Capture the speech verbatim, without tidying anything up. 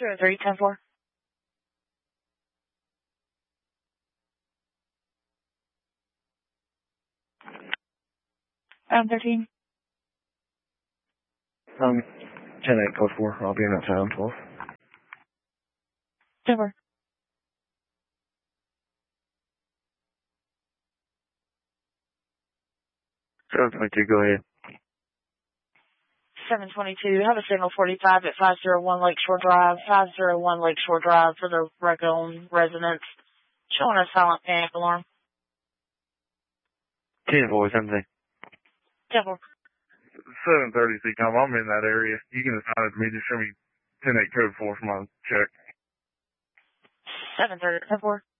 zero three, ten four. Um, thirteen. Um, ten eight, code four. I'll be in at town twelve. ten four. seven twenty-two, go ahead. seven twenty-two. Have a signal forty-five at five oh one Lakeshore Drive. five oh one Lakeshore Drive for the Raccoon residents. Showing a silent panic alarm. ten four, same thing. ten four. seven thirty, C com. I'm in that area. You can assign it to me. Just show me ten eight code four for my check. seven thirty, ten four.